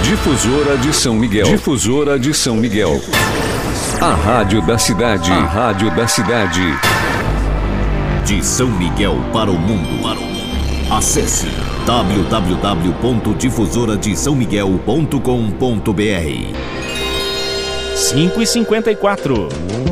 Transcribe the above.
Difusora de São Miguel. Difusora de São Miguel. A rádio da cidade. A rádio da cidade. De São Miguel para o mundo. Acesse www.difusoradesaomiguel.com.br. 5h54.